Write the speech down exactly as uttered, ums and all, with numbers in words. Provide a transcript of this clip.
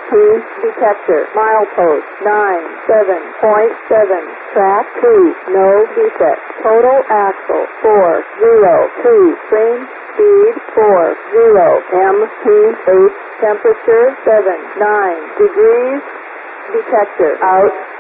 T detector. Milepost nine seven point seven. Track two, no defect. Total axle four zero two. Train speed four zero. M P H temperature seven nine degrees. Detector out.